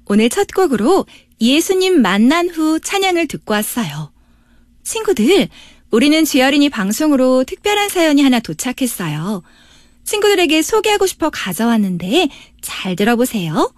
오늘 첫 곡으로 예수님 만난 후 찬양을 듣고 왔어요. 친구들, 우리는 주여린이 방송으로 특별한 사연이 하나 도착했어요. 친구들에게 소개하고 싶어 가져왔는데 잘 들어보세요.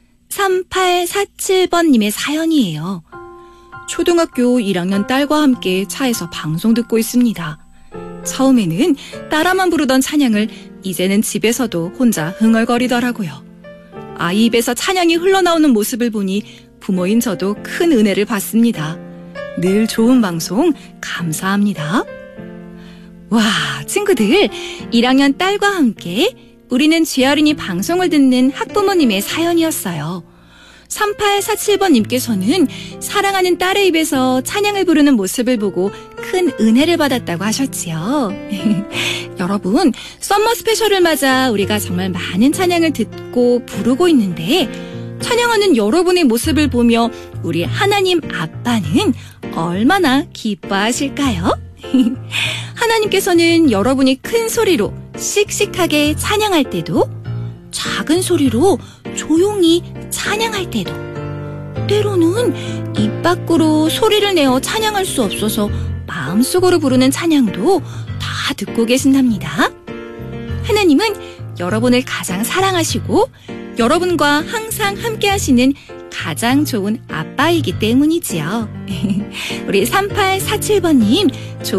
3847번님의 사연이에요. 초등학교 1학년 딸과 함께 차에서 방송 듣고 있습니다. 처음에는 따라만 부르던 찬양을 이제는 집에서도 혼자 흥얼거리더라고요. 아이 입에서 찬양이 흘러나오는 모습을 보니 부모인 저도 큰 은혜를 받습니다. 늘 좋은 방송 감사합니다. 와, 친구들, 1학년 딸과 함께 우리는 주여린이 방송을 듣는 학부모님의 사연이었어요. 3847번님께서는 사랑하는 딸의 입에서 찬양을 부르는 모습을 보고 큰 은혜를 받았다고 하셨지요. 여러분, 썸머 스페셜을 맞아 우리가 정말 많은 찬양을 듣고 부르고 있는데 찬양하는 여러분의 모습을 보며 우리 하나님 아빠는 얼마나 기뻐하실까요? 하나님께서는 여러분이 큰 소리로 씩씩하게 찬양할 때도 작은 소리로 조용히 찬양할 때도 때로는 입 밖으로 소리를 내어 찬양할 수 없어서 마음속으로 부르는 찬양도 다 듣고 계신답니다. 하나님은 여러분을 가장 사랑하시고 여러분과 항상 함께 하시는 가장 좋은 아빠이기 때문이지요. 우리 3847번님